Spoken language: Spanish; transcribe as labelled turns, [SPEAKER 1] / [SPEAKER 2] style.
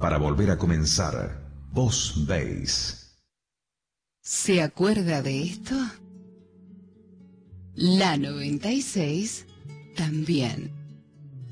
[SPEAKER 1] para volver a comenzar. Vos veis.
[SPEAKER 2] ¿Se acuerda de esto? La 96 también.